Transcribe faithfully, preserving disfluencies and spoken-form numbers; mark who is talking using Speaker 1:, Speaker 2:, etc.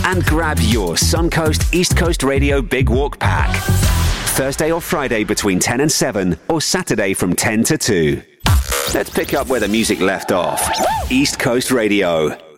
Speaker 1: and grab your Suncoast East Coast Radio Big Walk Pack. Thursday or Friday between ten and seven, or Saturday from ten to two. Let's pick up where the music left off. East Coast Radio.